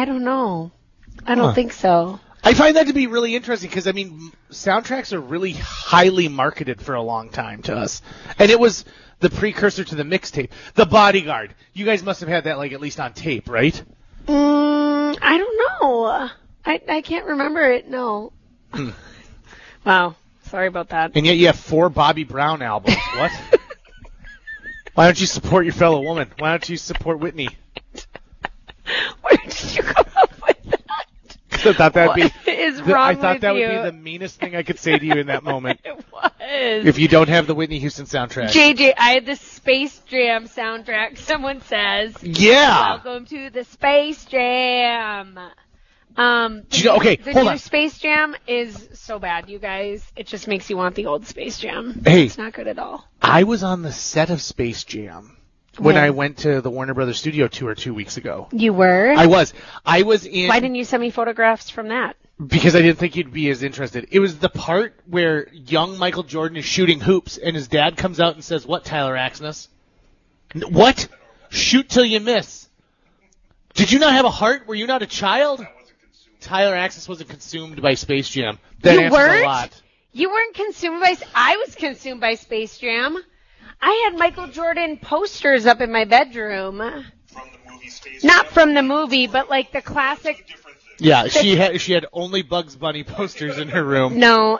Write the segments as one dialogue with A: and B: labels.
A: don't know. I don't think so.
B: I find that to be really interesting because, I mean, soundtracks are really highly marketed for a long time to us. And it was the precursor to the mixtape. The Bodyguard. You guys must have had that, like, at least on tape, right?
A: I don't know. I can't remember it, no. Wow. Sorry about that.
B: And yet you have 4 Bobby Brown albums. What? Why don't you support your fellow woman? Why don't you support Whitney?
A: Where did you come up with that?
B: I thought that'd be.
A: What is wrong
B: I thought
A: with
B: that
A: you?
B: would be the meanest thing I could say to you in that moment.
A: It was.
B: If you don't have the Whitney Houston soundtrack.
A: JJ, I had the Space Jam soundtrack. Someone says.
B: Yeah.
A: Welcome to the Space Jam.
B: Okay,
A: the
B: hold
A: new
B: on.
A: Space Jam is so bad, you guys. It just makes you want the old Space Jam.
B: Hey.
A: It's not good at all.
B: I was on the set of Space Jam when I went to the Warner Brothers studio tour 2 weeks ago.
A: You were?
B: I was in.
A: Why didn't you send me photographs from that?
B: Because I didn't think you'd be as interested. It was the part where young Michael Jordan is shooting hoops, and his dad comes out and says, "What, Tyler Axness? What? Shoot till you miss. Did you not have a heart? Were you not a child?" Tyler Axness wasn't consumed by Space Jam. That
A: You
B: answers
A: weren't?
B: a lot.
A: You weren't consumed by... I was consumed by Space Jam. I had Michael Jordan posters up in my bedroom.
C: From the movie Space
A: Not
C: Jam?
A: from the movie, but like the classic...
C: Different thing.
B: Yeah, she had only Bugs Bunny posters in her room.
A: No.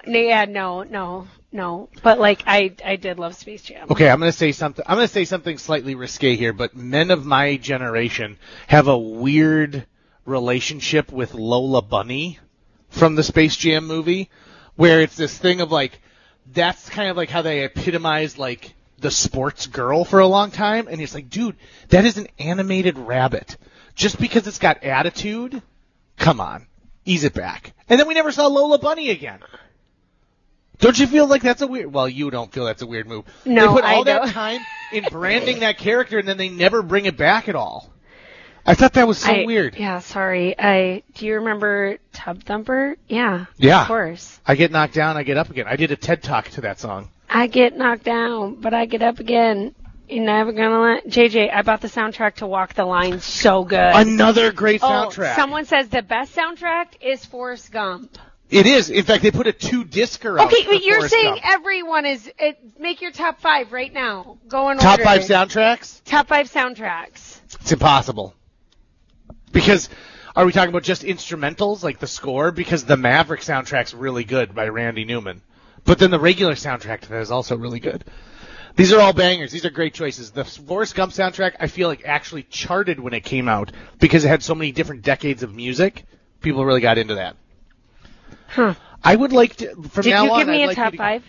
A: But like I did love Space Jam.
B: Okay, I'm gonna say something slightly risque here, but men of my generation have a weird relationship with Lola Bunny from the Space Jam movie, where it's this thing of like, that's kind of like how they epitomized like the sports girl for a long time, and it's like, dude, that is an animated rabbit. Just because it's got attitude, come on, ease it back. And then we never saw Lola Bunny again. Don't you feel like that's a weird... Well, you don't feel that's a weird move.
A: No,
B: they put all
A: I
B: that
A: don't.
B: time in branding that character, and then they never bring it back at all. I thought that was so weird.
A: Yeah, sorry. Do you remember Tub Thumper? Yeah.
B: Yeah.
A: Of course.
B: I get knocked down, I get up again. I did a TED Talk to that song.
A: I get knocked down, but I get up again. You're never gonna let... JJ, I bought the soundtrack to Walk the Line. So good.
B: Another great soundtrack.
A: Someone says the best soundtrack is Forrest Gump.
B: It is. In fact, they put a 2-discer out.
A: Okay,
B: for
A: but you're
B: Forrest
A: saying
B: Gump.
A: everyone is... make your top 5 right now. Go in
B: Top
A: order.
B: 5 soundtracks?
A: Top 5 soundtracks.
B: It's impossible. Because, are we talking about just instrumentals, like the score? Because the Maverick soundtrack's really good by Randy Newman. But then the regular soundtrack to that is also really good. These are all bangers. These are great choices. The Forrest Gump soundtrack, I feel like, actually charted when it came out because it had so many different decades of music. People really got into that.
A: Huh.
B: I would like to, from
A: Did
B: now
A: you
B: on,
A: give me
B: I'd
A: a
B: like
A: top
B: you to-
A: 5?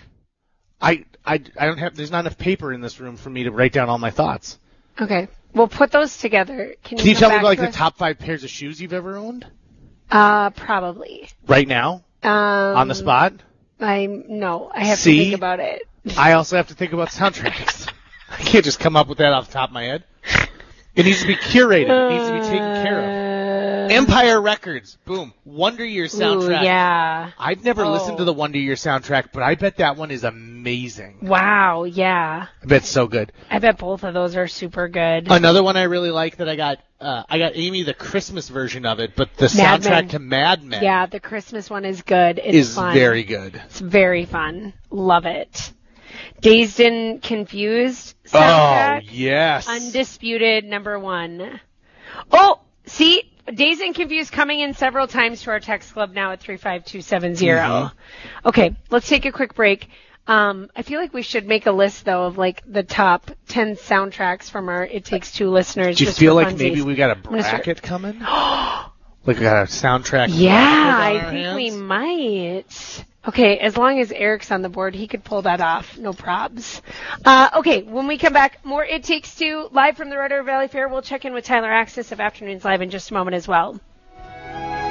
B: I don't have, there's not enough paper in this room for me to write down all my thoughts.
A: Okay. We'll put those together. Can
B: Can you
A: come
B: tell me
A: back
B: about, like,
A: to
B: the
A: us?
B: top 5 pairs of shoes you've ever owned?
A: Probably.
B: Right now? On the spot?
A: No, I have
B: See?
A: to think about it.
B: I also have to think about soundtracks. I can't just come up with that off the top of my head. It needs to be curated. It needs to be taken care of. Empire Records. Boom. Wonder Year soundtrack.
A: Ooh, yeah.
B: I've never listened to the Wonder Year soundtrack, but I bet that one is amazing.
A: Wow, yeah.
B: I bet it's so good.
A: I bet both of those are super good.
B: Another one I really like that I got Amy the Christmas version of it, but the
A: Mad
B: soundtrack
A: Men.
B: to Mad Men
A: Yeah, the Christmas one is good. It's
B: is
A: fun.
B: very good.
A: It's very fun. Love it. Dazed and Confused soundtrack.
B: Oh, yes.
A: Undisputed number 1. Oh, see, Dazed and Confused coming in several times to our text club now at 35270.
B: Mm-hmm.
A: Okay, let's take a quick break. I feel like we should make a list, though, of like the top 10 soundtracks from our It Takes Two listeners.
B: Do you
A: just
B: feel
A: for
B: like
A: funsies.
B: maybe we got a
A: gonna start-
B: bracket coming? Like we got a soundtrack
A: Yeah,
B: bracket on
A: I
B: our
A: think
B: hands?
A: we might. Okay, as long as Eric's on the board, he could pull that off. No probs. Okay, when we come back, more It Takes Two, live from the Red River Valley Fair. We'll check in with Tyler Axis of Afternoons Live in just a moment as well.